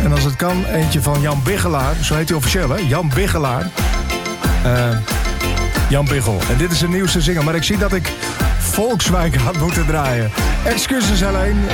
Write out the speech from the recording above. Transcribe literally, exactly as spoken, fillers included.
En als het kan, eentje van Jan Biggelaar. Zo heet hij officieel, hè? Jan Biggelaar. Uh, Jan Biggel. En dit is zijn nieuwste single. Maar ik zie dat ik Volkswijk had moeten draaien. Excuses alleen.